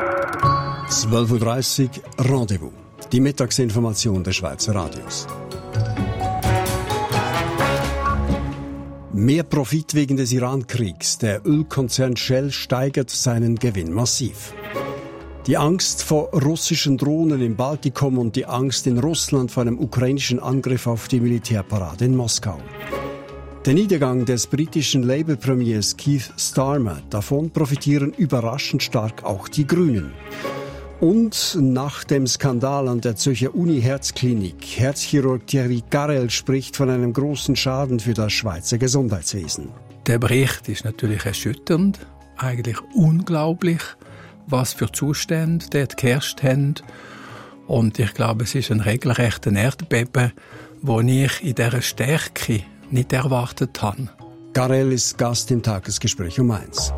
12.30 Uhr Rendezvous. Die Mittagsinformation des Schweizer Radios. Mehr Profit wegen des Iran-Kriegs. Der Ölkonzern Shell steigert seinen Gewinn massiv. Die Angst vor russischen Drohnen im Baltikum und die Angst in Russland vor einem ukrainischen Angriff auf die Militärparade in Moskau. Der Niedergang des britischen Labour-Premiers Keith Starmer. Davon profitieren überraschend stark auch die Grünen. Und nach dem Skandal an der Zürcher Uni-Herzklinik, Herzchirurg Thierry Garrel spricht von einem großen Schaden für das Schweizer Gesundheitswesen. Der Bericht ist natürlich erschütternd, eigentlich unglaublich, was für Zustände dort geherrscht haben. Und ich glaube, es ist ein regelrechter Erdbeben, den ich in dieser Stärke nicht erwartet habe. Garrel ist Gast im Tagesgespräch um 1.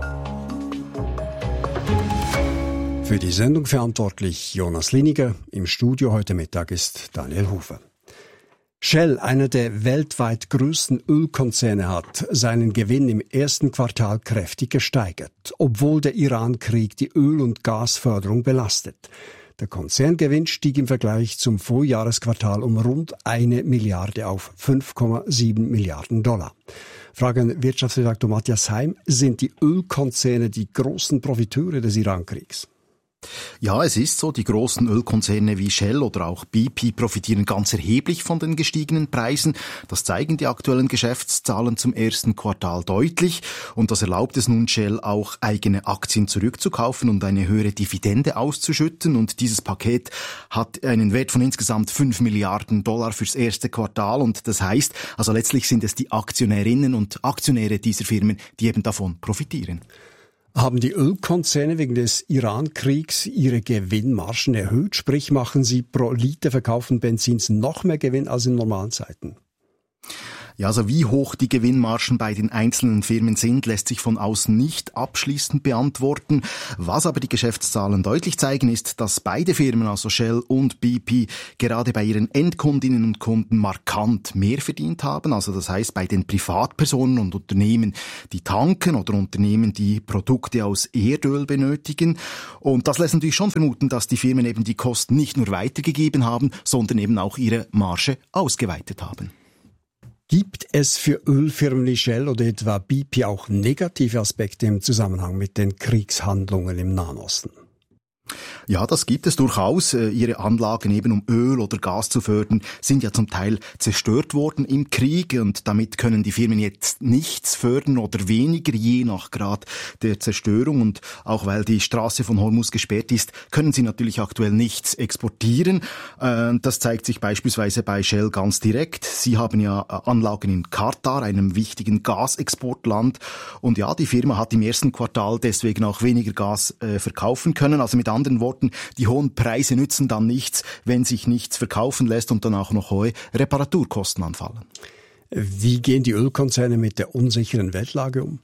Für die Sendung verantwortlich Jonas Liniger. Im Studio heute Mittag ist Daniel Hufer. Shell, einer der weltweit größten Ölkonzerne, hat seinen Gewinn im ersten Quartal kräftig gesteigert, obwohl der Iran-Krieg die Öl- und Gasförderung belastet. Der Konzerngewinn stieg im Vergleich zum Vorjahresquartal um rund 1 Milliarde auf 5,7 Milliarden $. Fragen Wirtschaftsredaktor Matthias Heim, sind die Ölkonzerne die großen Profiteure des Iran-Kriegs? Ja, es ist so, die großen Ölkonzerne wie Shell oder auch BP profitieren ganz erheblich von den gestiegenen Preisen. Das zeigen die aktuellen Geschäftszahlen zum ersten Quartal deutlich. Und das erlaubt es nun Shell auch, eigene Aktien zurückzukaufen und eine höhere Dividende auszuschütten. Und dieses Paket hat einen Wert von insgesamt 5 Milliarden $ fürs erste Quartal. Und das heißt, also letztlich sind es die Aktionärinnen und Aktionäre dieser Firmen, die eben davon profitieren. Haben die Ölkonzerne wegen des Iran-Kriegs ihre Gewinnmargen erhöht? Sprich, machen sie pro Liter verkauften Benzins noch mehr Gewinn als in normalen Zeiten? Ja, also wie hoch die Gewinnmargen bei den einzelnen Firmen sind, lässt sich von außen nicht abschließend beantworten. Was aber die Geschäftszahlen deutlich zeigen, ist, dass beide Firmen, also Shell und BP, gerade bei ihren Endkundinnen und Kunden markant mehr verdient haben. Also das heißt, bei den Privatpersonen und Unternehmen, die tanken oder Unternehmen, die Produkte aus Erdöl benötigen. Und das lässt natürlich schon vermuten, dass die Firmen eben die Kosten nicht nur weitergegeben haben, sondern eben auch ihre Marge ausgeweitet haben. Gibt es für Ölfirmen wie Shell oder etwa BP auch negative Aspekte im Zusammenhang mit den Kriegshandlungen im Nahen Osten? Ja, das gibt es durchaus. Ihre Anlagen eben, um Öl oder Gas zu fördern, sind ja zum Teil zerstört worden im Krieg und damit können die Firmen jetzt nichts fördern oder weniger, je nach Grad der Zerstörung. Und auch weil die Straße von Hormuz gesperrt ist, können sie natürlich aktuell nichts exportieren. Das zeigt sich beispielsweise bei Shell ganz direkt. Sie haben ja Anlagen in Katar, einem wichtigen Gasexportland. Und ja, die Firma hat im ersten Quartal deswegen auch weniger Gas verkaufen können. Also mit anderen Worten, die hohen Preise nützen dann nichts, wenn sich nichts verkaufen lässt und dann auch noch hohe Reparaturkosten anfallen. Wie gehen die Ölkonzerne mit der unsicheren Weltlage um?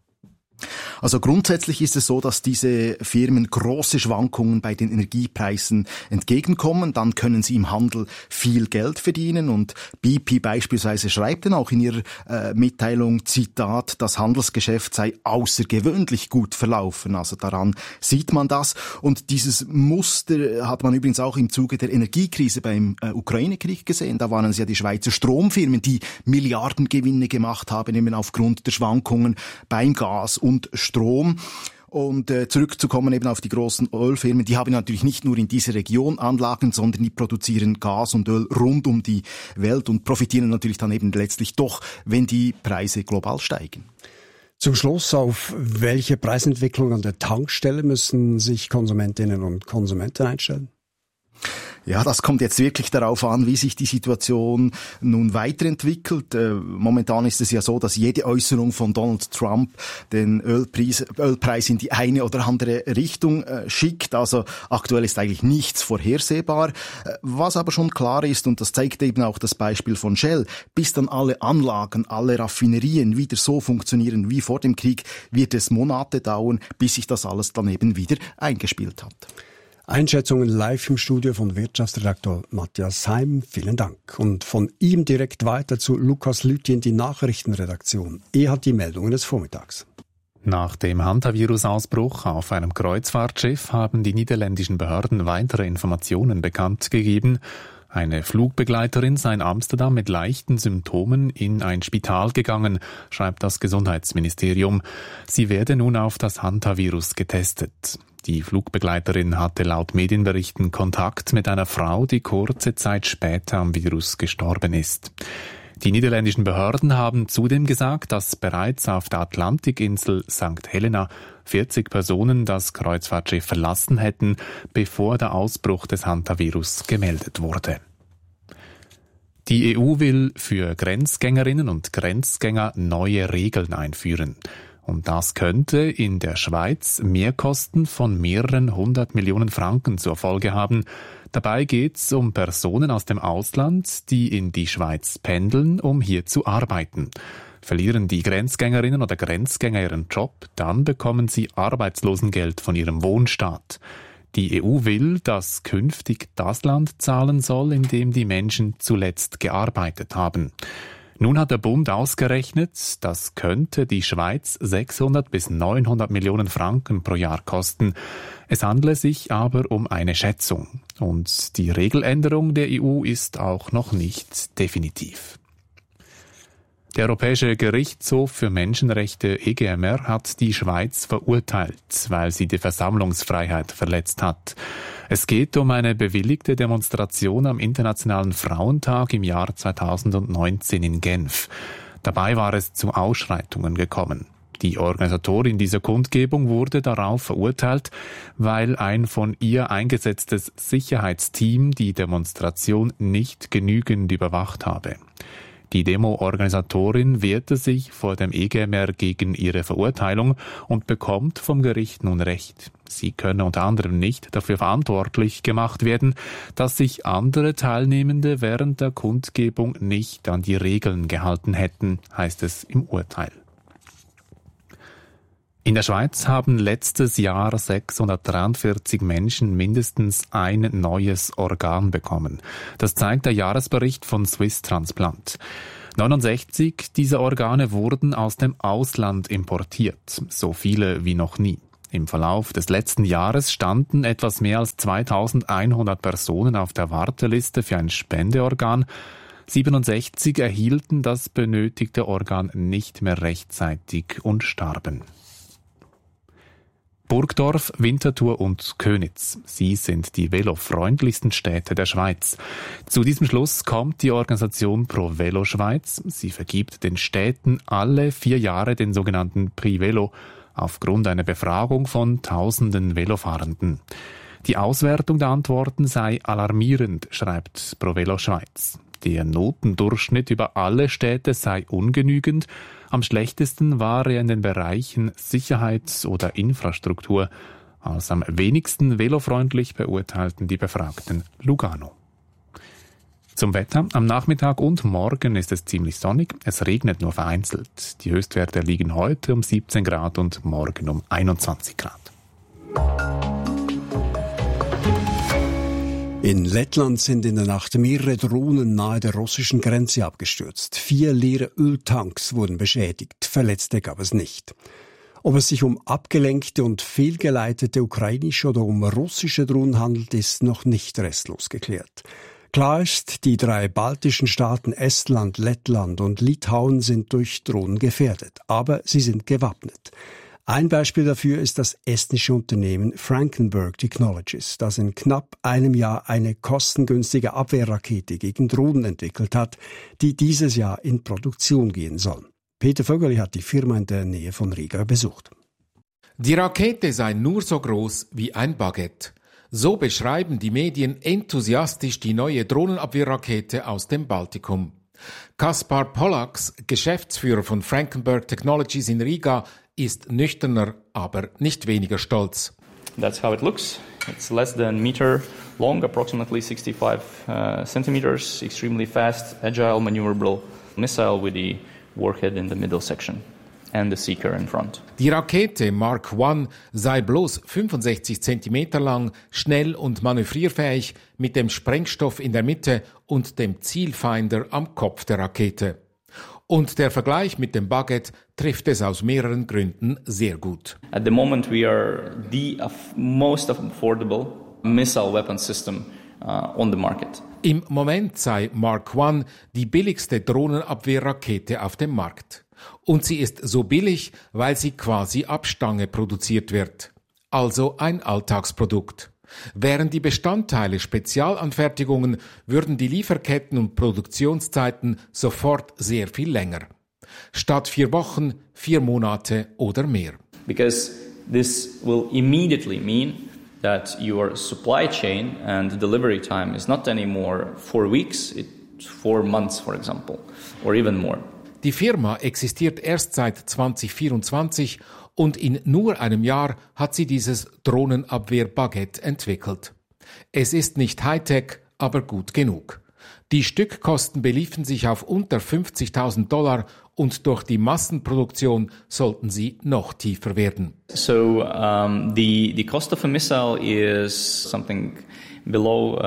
Also grundsätzlich ist es so, dass diese Firmen große Schwankungen bei den Energiepreisen entgegenkommen. Dann können sie im Handel viel Geld verdienen. Und BP beispielsweise schreibt dann auch in ihrer Mitteilung, Zitat, das Handelsgeschäft sei außergewöhnlich gut verlaufen. Also daran sieht man das. Und dieses Muster hat man übrigens auch im Zuge der Energiekrise beim Ukraine-Krieg gesehen. Da waren es ja die Schweizer Stromfirmen, die Milliardengewinne gemacht haben, eben aufgrund der Schwankungen beim Gas und Strom. Und zurückzukommen eben auf die großen Ölfirmen, die haben natürlich nicht nur in dieser Region Anlagen, sondern die produzieren Gas und Öl rund um die Welt und profitieren natürlich dann eben letztlich doch, wenn die Preise global steigen. Zum Schluss, auf welche Preisentwicklung an der Tankstelle müssen sich Konsumentinnen und Konsumenten einstellen? Ja, das kommt jetzt wirklich darauf an, wie sich die Situation nun weiterentwickelt. Momentan ist es ja so, dass jede Äußerung von Donald Trump den Ölpreis in die eine oder andere Richtung schickt. Also aktuell ist eigentlich nichts vorhersehbar. Was aber schon klar ist, und das zeigt eben auch das Beispiel von Shell, bis dann alle Anlagen, alle Raffinerien wieder so funktionieren wie vor dem Krieg, wird es Monate dauern, bis sich das alles dann eben wieder eingespielt hat. Einschätzungen live im Studio von Wirtschaftsredaktor Matthias Heim. Vielen Dank. Und von ihm direkt weiter zu Lukas Lüthi in die Nachrichtenredaktion. Er hat die Meldungen des Vormittags. Nach dem Hantavirus-Ausbruch auf einem Kreuzfahrtschiff haben die niederländischen Behörden weitere Informationen bekannt gegeben. Eine Flugbegleiterin sei in Amsterdam mit leichten Symptomen in ein Spital gegangen, schreibt das Gesundheitsministerium. Sie werde nun auf das Hantavirus getestet. Die Flugbegleiterin hatte laut Medienberichten Kontakt mit einer Frau, die kurze Zeit später am Virus gestorben ist. Die niederländischen Behörden haben zudem gesagt, dass bereits auf der Atlantikinsel St. Helena 40 Personen das Kreuzfahrtschiff verlassen hätten, bevor der Ausbruch des Hantavirus gemeldet wurde. Die EU will für Grenzgängerinnen und Grenzgänger neue Regeln einführen. Und das könnte in der Schweiz Mehrkosten von mehreren 100 Millionen Franken zur Folge haben. Dabei geht es um Personen aus dem Ausland, die in die Schweiz pendeln, um hier zu arbeiten. Verlieren die Grenzgängerinnen oder Grenzgänger ihren Job, dann bekommen sie Arbeitslosengeld von ihrem Wohnstaat. Die EU will, dass künftig das Land zahlen soll, in dem die Menschen zuletzt gearbeitet haben. Nun hat der Bund ausgerechnet, das könnte die Schweiz 600 bis 900 Millionen Franken pro Jahr kosten. Es handle sich aber um eine Schätzung. Und die Regeländerung der EU ist auch noch nicht definitiv. Der Europäische Gerichtshof für Menschenrechte EGMR hat die Schweiz verurteilt, weil sie die Versammlungsfreiheit verletzt hat. Es geht um eine bewilligte Demonstration am Internationalen Frauentag im Jahr 2019 in Genf. Dabei war es zu Ausschreitungen gekommen. Die Organisatorin dieser Kundgebung wurde darauf verurteilt, weil ein von ihr eingesetztes Sicherheitsteam die Demonstration nicht genügend überwacht habe. Die Demo-Organisatorin wehrte sich vor dem EGMR gegen ihre Verurteilung und bekommt vom Gericht nun Recht. Sie könne unter anderem nicht dafür verantwortlich gemacht werden, dass sich andere Teilnehmende während der Kundgebung nicht an die Regeln gehalten hätten, heißt es im Urteil. In der Schweiz haben letztes Jahr 643 Menschen mindestens ein neues Organ bekommen. Das zeigt der Jahresbericht von Swiss Transplant. 69 dieser Organe wurden aus dem Ausland importiert, so viele wie noch nie. Im Verlauf des letzten Jahres standen etwas mehr als 2100 Personen auf der Warteliste für ein Spendeorgan. 67 erhielten das benötigte Organ nicht mehr rechtzeitig und starben. Burgdorf, Winterthur und Köniz. Sie sind die velofreundlichsten Städte der Schweiz. Zu diesem Schluss kommt die Organisation Pro Velo Schweiz. Sie vergibt den Städten alle 4 Jahre den sogenannten Prix Velo aufgrund einer Befragung von tausenden Velofahrenden. Die Auswertung der Antworten sei alarmierend, schreibt Pro Velo Schweiz. Der Notendurchschnitt über alle Städte sei ungenügend. Am schlechtesten war er in den Bereichen Sicherheit oder Infrastruktur. Als am wenigsten velofreundlich beurteilten die Befragten Lugano. Zum Wetter. Am Nachmittag und morgen ist es ziemlich sonnig. Es regnet nur vereinzelt. Die Höchstwerte liegen heute um 17 Grad und morgen um 21 Grad. In Lettland sind in der Nacht mehrere Drohnen nahe der russischen Grenze abgestürzt. 4 leere Öltanks wurden beschädigt, Verletzte gab es nicht. Ob es sich um abgelenkte und fehlgeleitete ukrainische oder um russische Drohnen handelt, ist noch nicht restlos geklärt. Klar ist, die 3 baltischen Staaten Estland, Lettland und Litauen sind durch Drohnen gefährdet, aber sie sind gewappnet. Ein Beispiel dafür ist das estnische Unternehmen Frankenberg Technologies, das in knapp einem Jahr eine kostengünstige Abwehrrakete gegen Drohnen entwickelt hat, die dieses Jahr in Produktion gehen soll. Peter Vögeli hat die Firma in der Nähe von Riga besucht. Die Rakete sei nur so groß wie ein Baguette. So beschreiben die Medien enthusiastisch die neue Drohnenabwehrrakete aus dem Baltikum. Kaspar Polaks, Geschäftsführer von Frankenberg Technologies in Riga, ist nüchterner, aber nicht weniger stolz. That's how it looks. It's less than a meter long, approximately 65 centimeters, extremely fast, agile, maneuverable missile with the warhead in the middle section and the seeker in front. Die Rakete Mark I sei bloß 65 Zentimeter lang, schnell und manövrierfähig, mit dem Sprengstoff in der Mitte und dem Zielfinder am Kopf der Rakete. Und der Vergleich mit dem Baguette trifft es aus mehreren Gründen sehr gut. At the moment we are the most affordable missile weapon system on the market. Im Moment sei Mark I die billigste Drohnenabwehrrakete auf dem Markt. Und sie ist so billig, weil sie quasi ab Stange produziert wird. Also ein Alltagsprodukt. Wären die Bestandteile Spezialanfertigungen, würden die Lieferketten und Produktionszeiten sofort sehr viel länger. Statt 4 Wochen, 4 Monate oder mehr. Because this will immediately mean that your supply chain and delivery time is not anymore 4 weeks, it's 4 months, for example, or even more. Die Firma existiert erst seit 2024 und in nur einem Jahr hat sie dieses Drohnenabwehr-Baguette entwickelt. Es ist nicht Hightech, aber gut genug. Die Stückkosten beliefen sich auf unter $50.000 und durch die Massenproduktion sollten sie noch tiefer werden. So the cost of a missile is something below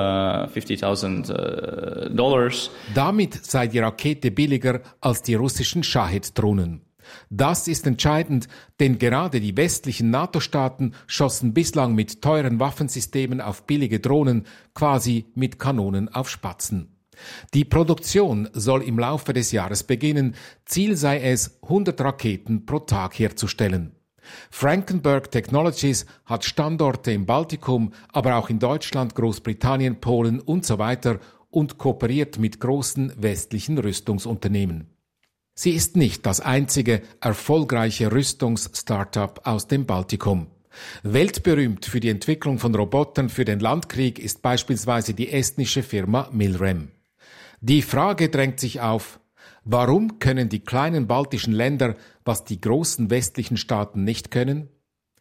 $50,000. Damit sei die Rakete billiger als die russischen Shahed-Drohnen. Das ist entscheidend, denn gerade die westlichen NATO-Staaten schossen bislang mit teuren Waffensystemen auf billige Drohnen, quasi mit Kanonen auf Spatzen. Die Produktion soll im Laufe des Jahres beginnen. Ziel sei es, 100 Raketen pro Tag herzustellen. Frankenberg Technologies hat Standorte im Baltikum, aber auch in Deutschland, Großbritannien, Polen und so weiter und kooperiert mit großen westlichen Rüstungsunternehmen. Sie ist nicht das einzige erfolgreiche Rüstungs-Startup aus dem Baltikum. Weltberühmt für die Entwicklung von Robotern für den Landkrieg ist beispielsweise die estnische Firma Milrem. Die Frage drängt sich auf: Warum können die kleinen baltischen Länder, was die großen westlichen Staaten nicht können?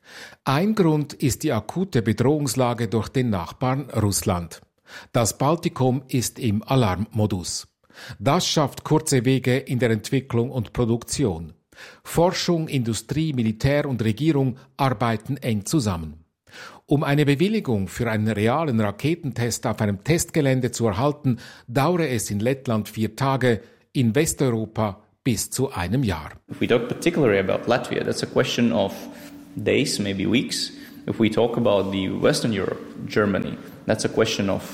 Ein Grund ist die akute Bedrohungslage durch den Nachbarn Russland. Das Baltikum ist im Alarmmodus. Das schafft kurze Wege in der Entwicklung und Produktion. Forschung, Industrie, Militär und Regierung arbeiten eng zusammen. Um eine Bewilligung für einen realen Raketentest auf einem Testgelände zu erhalten, dauere es in Lettland 4 Tage, in Westeuropa bis zu einem Jahr. If we talk particularly about Latvia, that's a question of days, maybe weeks. If we talk about the Western Europe, Germany, that's a question of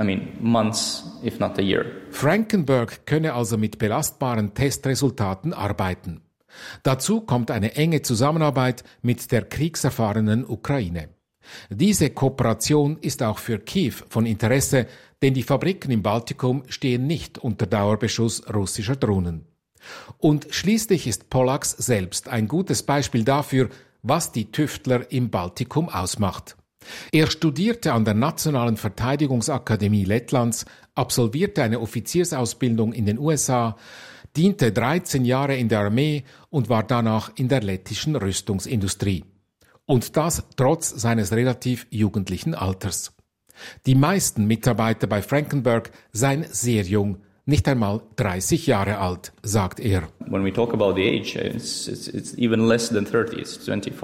months, if not a year. Frankenberg könne also mit belastbaren Testresultaten arbeiten. Dazu kommt eine enge Zusammenarbeit mit der kriegserfahrenen Ukraine. Diese Kooperation ist auch für Kiew von Interesse, denn die Fabriken im Baltikum stehen nicht unter Dauerbeschuss russischer Drohnen. Und schließlich ist Pollux selbst ein gutes Beispiel dafür, was die Tüftler im Baltikum ausmacht. Er studierte an der Nationalen Verteidigungsakademie Lettlands, absolvierte eine Offiziersausbildung in den USA, diente 13 Jahre in der Armee und war danach in der lettischen Rüstungsindustrie. Und das trotz seines relativ jugendlichen Alters. Die meisten Mitarbeiter bei Frankenberg seien sehr jung, nicht einmal 30 Jahre alt, sagt er. When we talk about the age, it's even less than 30, it's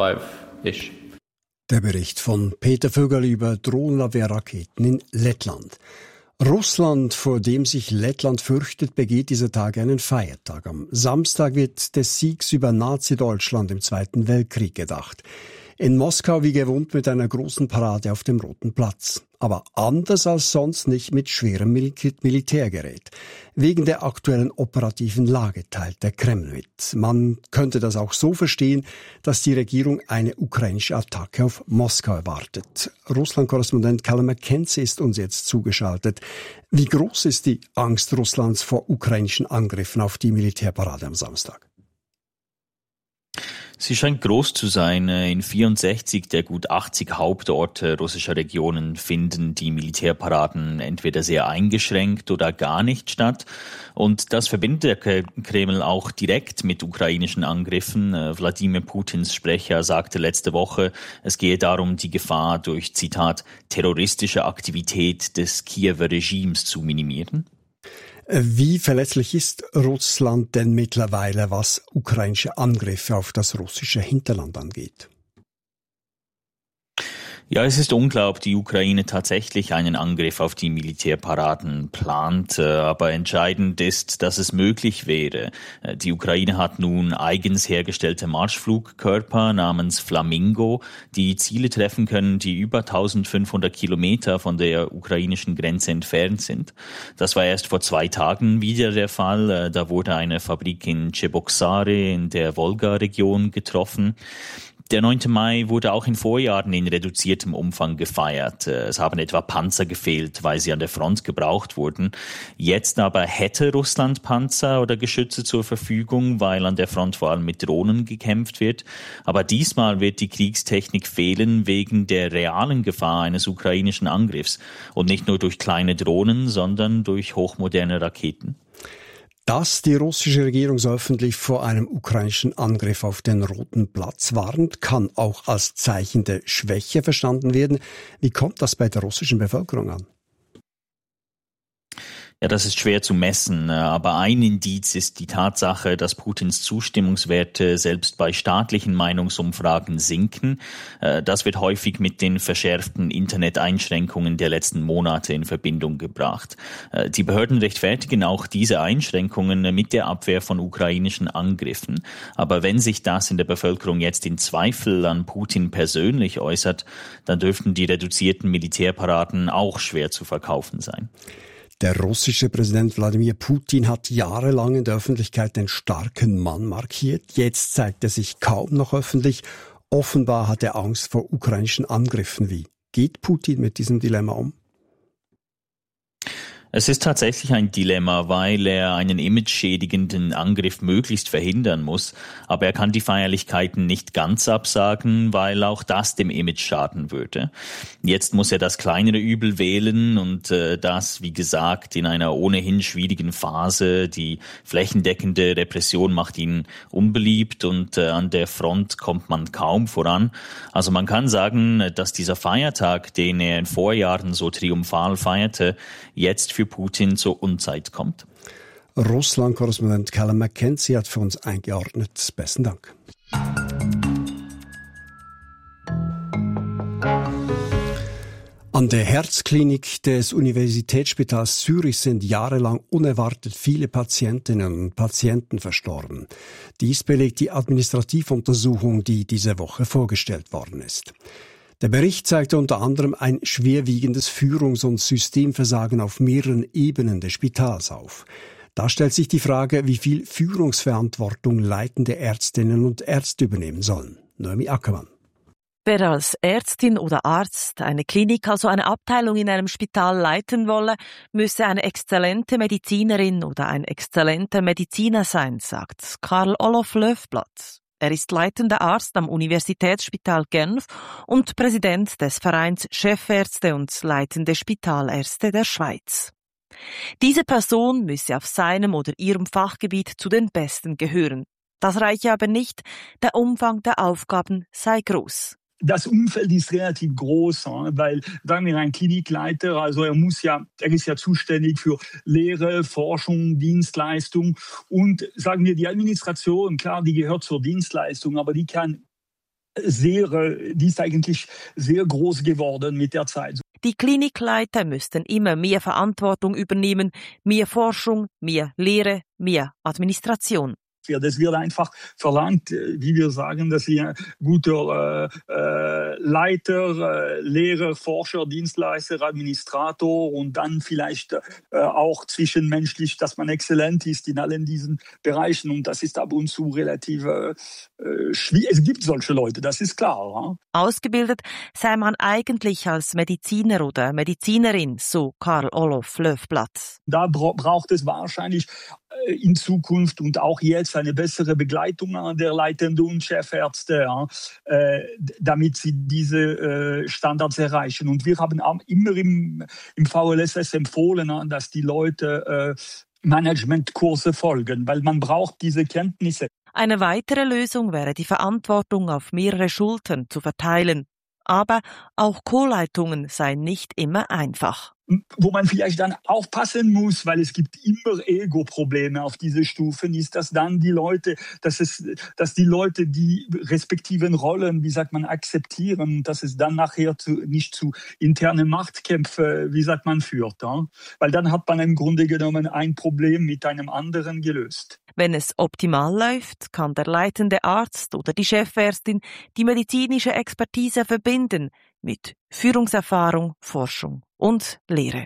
25-ish. Der Bericht von Peter Vögel über Drohnenabwehrraketen in Lettland. Russland, vor dem sich Lettland fürchtet, begeht dieser Tage einen Feiertag. Am Samstag wird des Siegs über Nazi-Deutschland im Zweiten Weltkrieg gedacht. In Moskau wie gewohnt mit einer großen Parade auf dem Roten Platz. Aber anders als sonst nicht mit schwerem Militärgerät. Wegen der aktuellen operativen Lage teilt der Kreml mit. Man könnte das auch so verstehen, dass die Regierung eine ukrainische Attacke auf Moskau erwartet. Russland-Korrespondent Callum McKenzie ist uns jetzt zugeschaltet. Wie groß ist die Angst Russlands vor ukrainischen Angriffen auf die Militärparade am Samstag? Sie scheint groß zu sein. In 64 der gut 80 Hauptorte russischer Regionen finden die Militärparaden entweder sehr eingeschränkt oder gar nicht statt. Und das verbindet der Kreml auch direkt mit ukrainischen Angriffen. Wladimir Putins Sprecher sagte letzte Woche, es gehe darum, die Gefahr durch, Zitat, terroristische Aktivität des Kiewer Regimes zu minimieren. Wie verletzlich ist Russland denn mittlerweile, was ukrainische Angriffe auf das russische Hinterland angeht? Ja, es ist unklar, ob die Ukraine tatsächlich einen Angriff auf die Militärparaden plant, aber entscheidend ist, dass es möglich wäre. Die Ukraine hat nun eigens hergestellte Marschflugkörper namens Flamingo, die Ziele treffen können, die über 1500 Kilometer von der ukrainischen Grenze entfernt sind. Das war erst vor 2 Tagen wieder der Fall. Da wurde eine Fabrik in Cheboksary in der Wolga-Region getroffen. Der 9. Mai wurde auch in Vorjahren in reduziertem Umfang gefeiert. Es haben etwa Panzer gefehlt, weil sie an der Front gebraucht wurden. Jetzt aber hätte Russland Panzer oder Geschütze zur Verfügung, weil an der Front vor allem mit Drohnen gekämpft wird. Aber diesmal wird die Kriegstechnik fehlen wegen der realen Gefahr eines ukrainischen Angriffs. Und nicht nur durch kleine Drohnen, sondern durch hochmoderne Raketen. Dass die russische Regierung so öffentlich vor einem ukrainischen Angriff auf den Roten Platz warnt, kann auch als Zeichen der Schwäche verstanden werden. Wie kommt das bei der russischen Bevölkerung an? Ja, das ist schwer zu messen, aber ein Indiz ist die Tatsache, dass Putins Zustimmungswerte selbst bei staatlichen Meinungsumfragen sinken. Das wird häufig mit den verschärften Internet-Einschränkungen der letzten Monate in Verbindung gebracht. Die Behörden rechtfertigen auch diese Einschränkungen mit der Abwehr von ukrainischen Angriffen. Aber wenn sich das in der Bevölkerung jetzt in Zweifel an Putin persönlich äußert, dann dürften die reduzierten Militärparaden auch schwer zu verkaufen sein. Der russische Präsident Wladimir Putin hat jahrelang in der Öffentlichkeit den starken Mann markiert. Jetzt zeigt er sich kaum noch öffentlich. Offenbar hat er Angst vor ukrainischen Angriffen. Wie geht Putin mit diesem Dilemma um? Es ist tatsächlich ein Dilemma, weil er einen imageschädigenden Angriff möglichst verhindern muss. Aber er kann die Feierlichkeiten nicht ganz absagen, weil auch das dem Image schaden würde. Jetzt muss er das kleinere Übel wählen und das, wie gesagt, in einer ohnehin schwierigen Phase. Die flächendeckende Repression macht ihn unbeliebt und an der Front kommt man kaum voran. Also man kann sagen, dass dieser Feiertag, den er in Vorjahren so triumphal feierte, jetzt für Putin zur Unzeit kommt. Russland-Korrespondent Callum McKenzie hat für uns eingeordnet. Besten Dank. An der Herzklinik des Universitätsspitals Zürich sind jahrelang unerwartet viele Patientinnen und Patienten verstorben. Dies belegt die Administrativuntersuchung, die diese Woche vorgestellt worden ist. Der Bericht zeigte unter anderem ein schwerwiegendes Führungs- und Systemversagen auf mehreren Ebenen des Spitals auf. Da stellt sich die Frage, wie viel Führungsverantwortung leitende Ärztinnen und Ärzte übernehmen sollen. Noemi Ackermann. Wer als Ärztin oder Arzt eine Klinik, also eine Abteilung in einem Spital leiten wolle, müsse eine exzellente Medizinerin oder ein exzellenter Mediziner sein, sagt Karl Olof Löfblatt. Er ist leitender Arzt am Universitätsspital Genf und Präsident des Vereins Chefärzte und leitende Spitalärzte der Schweiz. Diese Person müsse auf seinem oder ihrem Fachgebiet zu den Besten gehören. Das reiche aber nicht, der Umfang der Aufgaben sei groß. Das Umfeld ist relativ groß, weil, sagen wir, ein Klinikleiter, also er ist ja zuständig für Lehre, Forschung, Dienstleistung und, sagen wir, die Administration, klar, die gehört zur Dienstleistung, aber die ist eigentlich sehr groß geworden mit der Zeit. Die Klinikleiter müssten immer mehr Verantwortung übernehmen, mehr Forschung, mehr Lehre, mehr Administration. Es wird einfach verlangt, wie wir sagen, dass sie ein guter Leiter, Lehrer, Forscher, Dienstleister, Administrator und dann vielleicht auch zwischenmenschlich, dass man exzellent ist in allen diesen Bereichen. Und das ist ab und zu relativ schwierig. Es gibt solche Leute, das ist klar. Ausgebildet sei man eigentlich als Mediziner oder Medizinerin, so Karl Olof Löfblatt. Da braucht es wahrscheinlich in Zukunft und auch jetzt eine bessere Begleitung der Leitenden und Chefärzte, damit sie diese Standards erreichen. Und wir haben auch immer im VLSS empfohlen, dass die Leute Managementkurse folgen, weil man braucht diese Kenntnisse. Eine weitere Lösung wäre, die Verantwortung auf mehrere Schultern zu verteilen. Aber auch Co-Leitungen seien nicht immer einfach. Wo man vielleicht dann aufpassen muss, weil es gibt immer Ego-Probleme auf diese Stufen, ist, dass dann die Leute, dass die Leute die respektiven Rollen, wie sagt man, akzeptieren, dass es dann nachher nicht zu internen Machtkämpfen, wie sagt man, führt. Ja? Weil dann hat man im Grunde genommen ein Problem mit einem anderen gelöst. Wenn es optimal läuft, kann der leitende Arzt oder die Chefärztin die medizinische Expertise verbinden mit Führungserfahrung, Forschung und Lehre.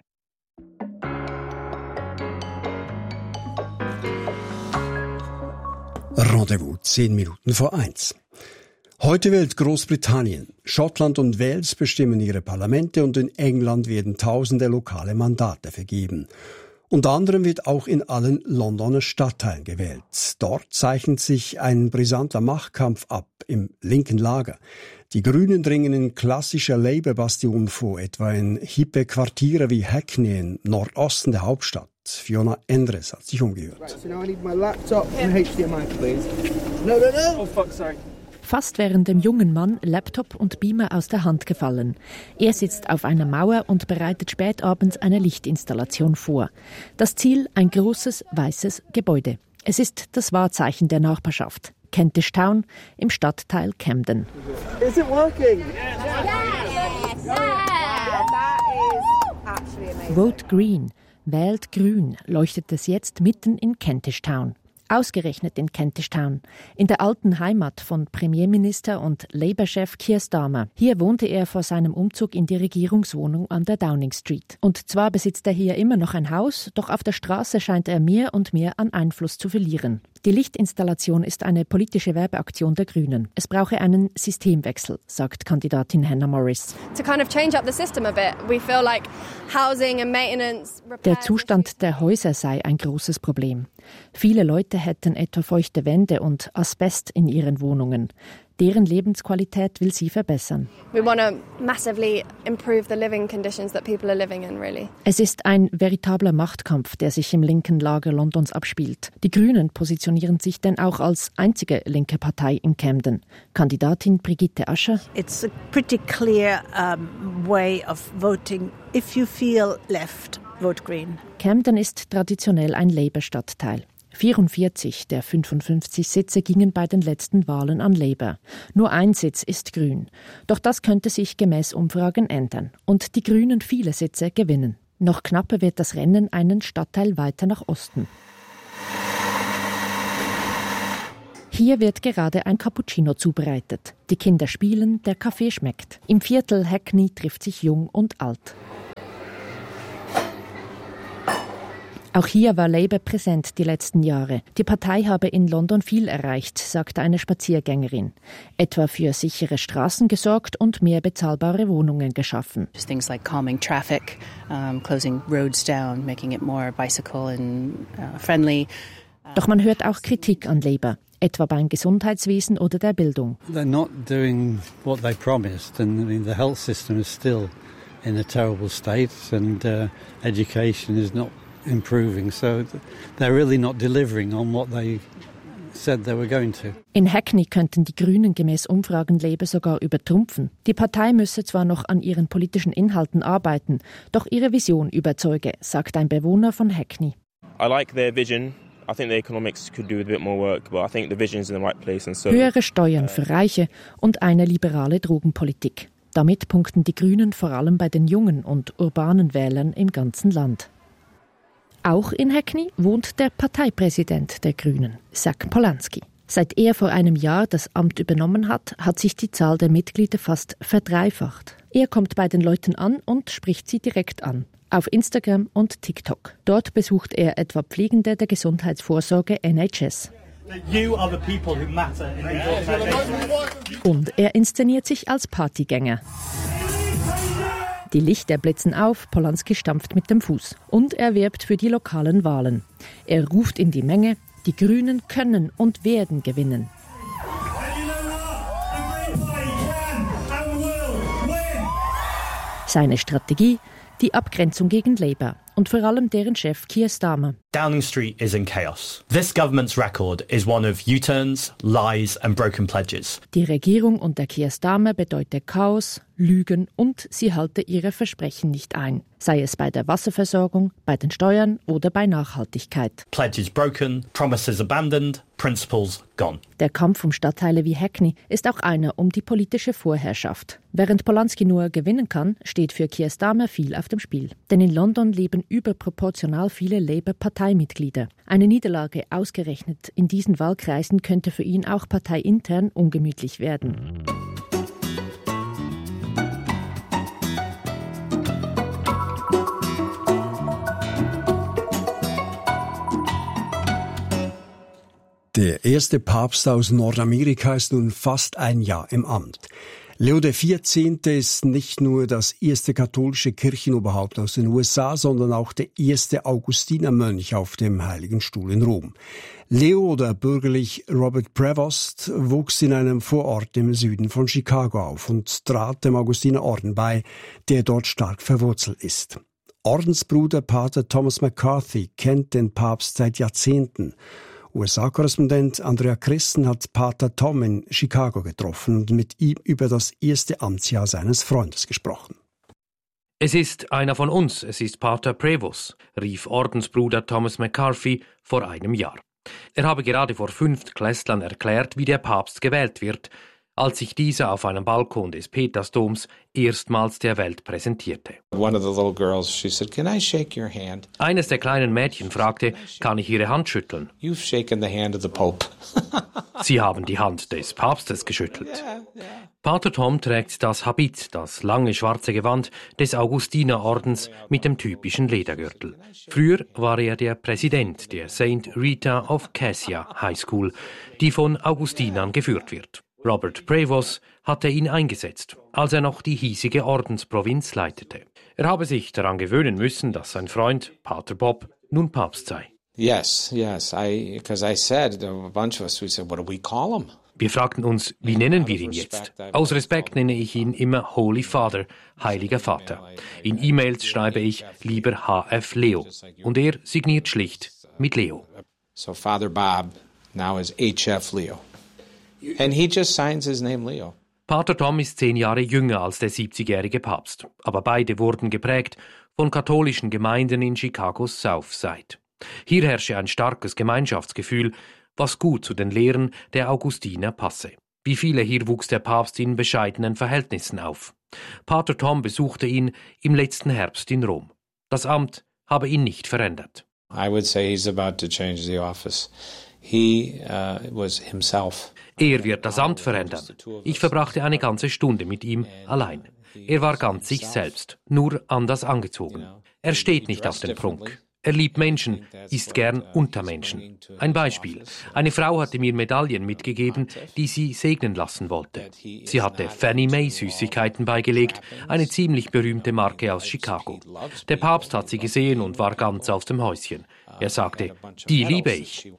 Rendezvous 1:10. Heute wählt Großbritannien. Schottland und Wales bestimmen ihre Parlamente und in England werden tausende lokale Mandate vergeben. Unter anderem wird auch in allen Londoner Stadtteilen gewählt. Dort zeichnet sich ein brisanter Machtkampf ab im linken Lager. Die Grünen dringen in klassischer Labour-Bastion vor, etwa in hippe Quartiere wie Hackney im Nordosten der Hauptstadt. Fiona Endres hat sich umgehört. Fast wären dem jungen Mann Laptop und Beamer aus der Hand gefallen. Er sitzt auf einer Mauer und bereitet spätabends eine Lichtinstallation vor. Das Ziel, ein großes, weißes Gebäude. Es ist das Wahrzeichen der Nachbarschaft. Kentish Town im Stadtteil Camden. Is it working? Vote Green, wählt grün, leuchtet es jetzt mitten in Kentish Town. Ausgerechnet in Kentish Town, in der alten Heimat von Premierminister und Labour-Chef Keir Starmer. Hier wohnte er vor seinem Umzug in die Regierungswohnung an der Downing Street. Und zwar besitzt er hier immer noch ein Haus, doch auf der Straße scheint er mehr und mehr an Einfluss zu verlieren. Die Lichtinstallation ist eine politische Werbeaktion der Grünen. Es brauche einen Systemwechsel, sagt Kandidatin Hannah Morris. Der Zustand der Häuser sei ein großes Problem. Viele Leute hätten etwa feuchte Wände und Asbest in ihren Wohnungen. Deren Lebensqualität will sie verbessern. Es ist ein vertabler Machtkampf, der sich im linken Lager Londons abspielt. Die Grünen positionieren sich denn auch als einzige linke Partei in Camden. Kandidatin Brigitte Ascher. It's a pretty clear way of voting. If you feel left, vote Green. Camden ist traditionell ein Labour-Stadtteil. 44 der 55 Sitze gingen bei den letzten Wahlen an Labour. Nur ein Sitz ist grün. Doch das könnte sich gemäß Umfragen ändern und die Grünen viele Sitze gewinnen. Noch knapper wird das Rennen einen Stadtteil weiter nach Osten. Hier wird gerade ein Cappuccino zubereitet. Die Kinder spielen, der Kaffee schmeckt. Im Viertel Hackney trifft sich Jung und Alt. Auch hier war Labour präsent die letzten Jahre. Die Partei habe in London viel erreicht, sagte eine Spaziergängerin. Etwa für sichere Straßen gesorgt und mehr bezahlbare Wohnungen geschaffen. Things like calming traffic, closing roads down, making it more bicycle and friendly. Doch man hört auch Kritik an Labour, etwa beim Gesundheitswesen oder der Bildung. They're not doing what they promised, and the health system is still in a terrible state, and education is not improving, so they're really not delivering on what they said they were going to. In Hackney könnten die Grünen gemäß Umfragen Labour sogar übertrumpfen. Die Partei müsse zwar noch an ihren politischen Inhalten arbeiten, doch ihre Vision überzeuge, sagt ein Bewohner von Hackney. I like their vision. I think the economics could do with a bit more work, but I think the vision's in the right place. And so höhere Steuern für Reiche und eine liberale Drogenpolitik. Damit punkten die Grünen vor allem bei den jungen und urbanen Wählern im ganzen Land. Auch in Hackney wohnt der Parteipräsident der Grünen, Zach Polanski. Seit er vor einem Jahr das Amt übernommen hat, hat sich die Zahl der Mitglieder fast verdreifacht. Er kommt bei den Leuten an und spricht sie direkt an. Auf Instagram und TikTok. Dort besucht er etwa Pflegende der Gesundheitsvorsorge NHS. Und er inszeniert sich als Partygänger. Die Lichter blitzen auf, Polanski stampft mit dem Fuß. Und er wirbt für die lokalen Wahlen. Er ruft in die Menge, die Grünen können und werden gewinnen. Seine Strategie? Die Abgrenzung gegen Labour. und vor allem deren Chef Keir Starmer. Downing Street is in chaos. This government's record is one of U-turns, lies and broken pledges. Die Regierung unter Keir Starmer bedeutet Chaos, Lügen und sie halte ihre Versprechen nicht ein. Sei es bei der Wasserversorgung, bei den Steuern oder bei Nachhaltigkeit. Pledges broken, promises abandoned, principles gone. Der Kampf um Stadtteile wie Hackney ist auch einer um die politische Vorherrschaft. Während Polanski nur gewinnen kann, steht für Keir Starmer viel auf dem Spiel. Denn in London leben überproportional viele Labour-Parteimitglieder. Eine Niederlage ausgerechnet in diesen Wahlkreisen könnte für ihn auch parteiintern ungemütlich werden. Der erste Papst aus Nordamerika ist nun fast ein Jahr im Amt. Leo XIV. Ist nicht nur das erste katholische Kirchenoberhaupt aus den USA, sondern auch der erste Augustinermönch auf dem Heiligen Stuhl in Rom. Leo oder bürgerlich Robert Prevost wuchs in einem Vorort im Süden von Chicago auf und trat dem Augustinerorden bei, der dort stark verwurzelt ist. Ordensbruder Pater Thomas McCarthy kennt den Papst seit Jahrzehnten. USA-Korrespondent Andrea Christen hat Pater Tom in Chicago getroffen und mit ihm über das erste Amtsjahr seines Freundes gesprochen. Es ist einer von uns, es ist Pater Prevost, rief Ordensbruder Thomas McCarthy vor einem Jahr. Er habe gerade vor 5 Klässlern erklärt, wie der Papst gewählt wird, als sich dieser auf einem Balkon des Petersdoms erstmals der Welt präsentierte. One of the little girls, she said, "Can I shake your hand?" Eines der kleinen Mädchen fragte, kann ich Ihre Hand schütteln? You've shaken the hand of the Pope. Sie haben die Hand des Papstes geschüttelt. Pater Tom trägt das Habit, das lange schwarze Gewand des Augustinerordens mit dem typischen Ledergürtel. Früher war er der Präsident der St. Rita of Cassia High School, die von Augustinern geführt wird. Robert Prevost hatte ihn eingesetzt, als er noch die hiesige Ordensprovinz leitete. Er habe sich daran gewöhnen müssen, dass sein Freund, Pater Bob, nun Papst sei. Yes, because I said, a bunch of us, we said, what do we call him? Wir fragten uns, wie nennen wir ihn jetzt? Aus Respekt nenne ich ihn immer Holy Father, Heiliger Vater. In E-Mails schreibe ich lieber HF Leo und er signiert schlicht mit Leo. So Father Bob now is HF Leo. And he just signs his name Leo. Pater Tom ist 10 Jahre jünger als der 70-jährige Papst, aber beide wurden geprägt von katholischen Gemeinden in Chicagos Southside. Hier herrsche ein starkes Gemeinschaftsgefühl, was gut zu den Lehren der Augustiner passe. Wie viele hier wuchs der Papst in bescheidenen Verhältnissen auf. Pater Tom besuchte ihn im letzten Herbst in Rom. Das Amt habe ihn nicht verändert. I would say he's about to change the office. He was himself. Er wird das Amt verändern. Ich verbrachte eine ganze Stunde mit ihm allein. Er war ganz sich selbst, nur anders angezogen. Er steht nicht auf den Prunk. Er liebt Menschen, ist gern unter Menschen. Ein Beispiel. Eine Frau hatte mir Medaillen mitgegeben, die sie segnen lassen wollte. Sie hatte Fannie Mae Süßigkeiten beigelegt, eine ziemlich berühmte Marke aus Chicago. Der Papst hat sie gesehen und war ganz aus dem Häuschen. Er sagte, die liebe ich.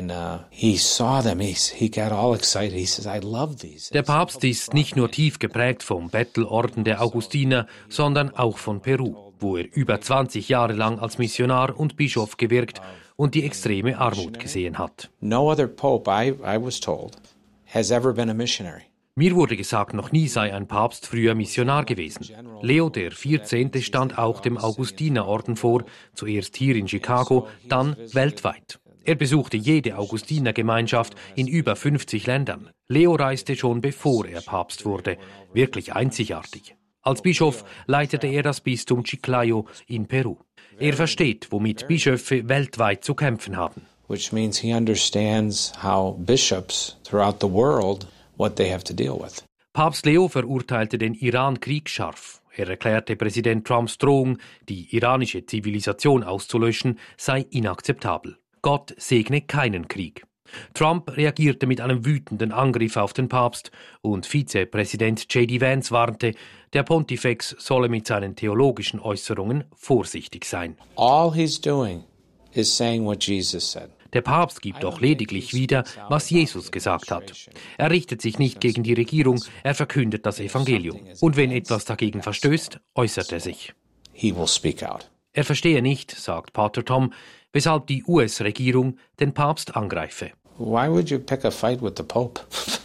Der Papst ist nicht nur tief geprägt vom Bettelorden der Augustiner, sondern auch von Peru, wo er über 20 Jahre lang als Missionar und Bischof gewirkt und die extreme Armut gesehen hat. No other pope, I was told, has ever been a missionary. Mir wurde gesagt, noch nie sei ein Papst früher Missionar gewesen. Leo XIV. Stand auch dem Augustinerorden vor, zuerst hier in Chicago, dann weltweit. Er besuchte jede Augustinergemeinschaft in über 50 Ländern. Leo reiste schon bevor er Papst wurde. Wirklich einzigartig. Als Bischof leitete er das Bistum Chiclayo in Peru. Er versteht, womit Bischöfe weltweit zu kämpfen haben. Which means he understands how bishops throughout the world, what they have to deal with. Papst Leo verurteilte den Iran-Krieg scharf. Er erklärte Präsident Trumps Drohung, die iranische Zivilisation auszulöschen, sei inakzeptabel. Gott segne keinen Krieg. Trump reagierte mit einem wütenden Angriff auf den Papst und Vizepräsident J.D. Vance warnte, der Pontifex solle mit seinen theologischen Äußerungen vorsichtig sein. All he's doing is saying what Jesus said. Der Papst gibt doch lediglich wieder, was Jesus gesagt hat. Er richtet sich nicht gegen die Regierung, er verkündet das Evangelium. Und wenn etwas dagegen verstößt, äußert er sich. He will speak out. Er verstehe nicht, sagt Pater Tom, weshalb die US-Regierung den Papst angreife. Why would you pick a fight with the Pope?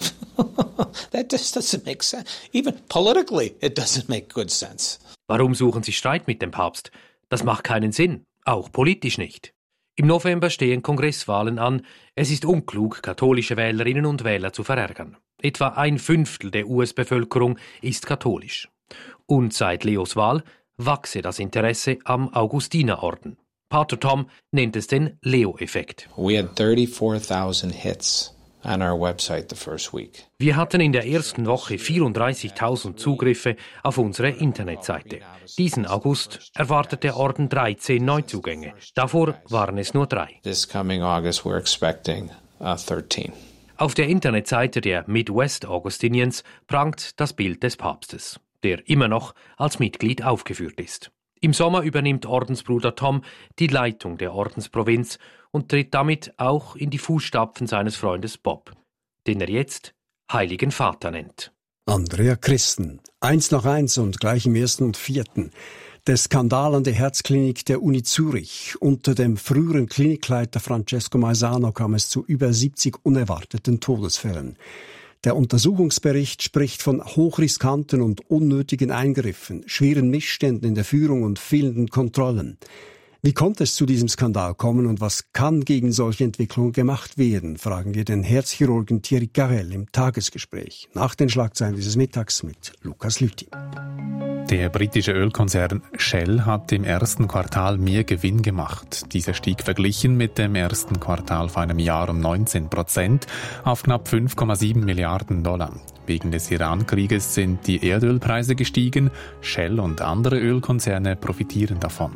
That just doesn't make sense. Even politically, it doesn't make good sense. Warum suchen Sie Streit mit dem Papst? Das macht keinen Sinn, auch politisch nicht. Im November stehen Kongresswahlen an. Es ist unklug, katholische Wählerinnen und Wähler zu verärgern. Etwa 1/5 der US-Bevölkerung ist katholisch. Und seit Leos Wahl wachse das Interesse am Augustinerorden. Pater Tom nennt es den Leo-Effekt. We had 34,000 hits on our website the first week. Wir hatten in der ersten Woche 34.000 Zugriffe auf unsere Internetseite. Diesen August erwartet der Orden 13 Neuzugänge. Davor waren es nur 3. This coming August we're expecting 13. Auf der Internetseite der Midwest Augustinians prangt das Bild des Papstes, der immer noch als Mitglied aufgeführt ist. Im Sommer übernimmt Ordensbruder Tom die Leitung der Ordensprovinz und tritt damit auch in die Fußstapfen seines Freundes Bob, den er jetzt Heiligen Vater nennt. Andrea Christen, 1/1 und gleich im 1. und 4. Der Skandal an der Herzklinik der Uni Zürich. Unter dem früheren Klinikleiter Francesco Maisano kam es zu über 70 unerwarteten Todesfällen. Der Untersuchungsbericht spricht von hochriskanten und unnötigen Eingriffen, schweren Missständen in der Führung und fehlenden Kontrollen. Wie konnte es zu diesem Skandal kommen und was kann gegen solche Entwicklungen gemacht werden, fragen wir den Herzchirurgen Thierry Carrel im Tagesgespräch. Nach den Schlagzeilen dieses Mittags mit Lukas Lüthi. Der britische Ölkonzern Shell hat im ersten Quartal mehr Gewinn gemacht. Dieser stieg verglichen mit dem ersten Quartal vor einem Jahr um 19% auf knapp 5,7 Milliarden $. Wegen des Iran-Krieges sind die Erdölpreise gestiegen. Shell und andere Ölkonzerne profitieren davon.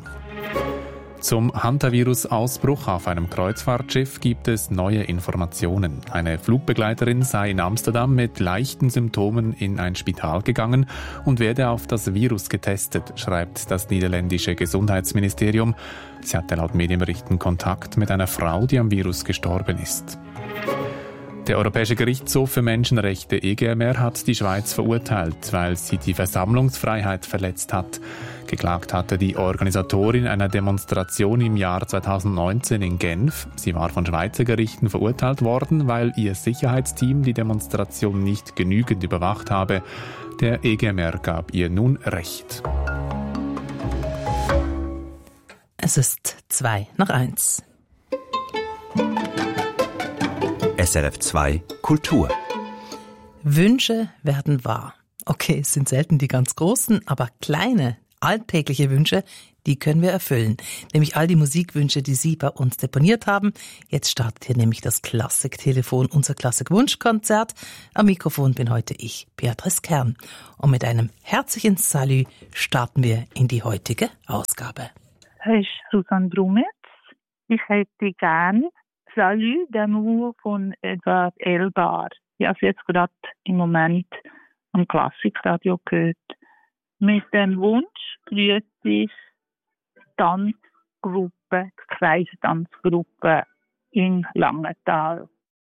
Zum Hantavirus-Ausbruch auf einem Kreuzfahrtschiff gibt es neue Informationen. Eine Flugbegleiterin sei in Amsterdam mit leichten Symptomen in ein Spital gegangen und werde auf das Virus getestet, schreibt das niederländische Gesundheitsministerium. Sie hatte laut Medienberichten Kontakt mit einer Frau, die am Virus gestorben ist. Der Europäische Gerichtshof für Menschenrechte EGMR hat die Schweiz verurteilt, weil sie die Versammlungsfreiheit verletzt hat. Geklagt hatte die Organisatorin einer Demonstration im Jahr 2019 in Genf. Sie war von Schweizer Gerichten verurteilt worden, weil ihr Sicherheitsteam die Demonstration nicht genügend überwacht habe. Der EGMR gab ihr nun Recht. Es ist 2:1. SRF 2 Kultur. Wünsche werden wahr. Okay, es sind selten die ganz großen, aber kleine, alltägliche Wünsche, die können wir erfüllen. Nämlich all die Musikwünsche, die Sie bei uns deponiert haben. Jetzt startet hier nämlich das Klassiktelefon, unser Klassik-Wunschkonzert. Am Mikrofon bin heute ich, Beatrice Kern. Und mit einem herzlichen Salut starten wir in die heutige Ausgabe. Das ist Susanne Brumetz. Ich hätte gern Salut d'amour von Edward Elgar. Ich habe es jetzt gerade im Moment am Klassikradio gehört. Mit dem Wunsch grüße ich Tanzgruppe, Kreistanzgruppe in Langenthal.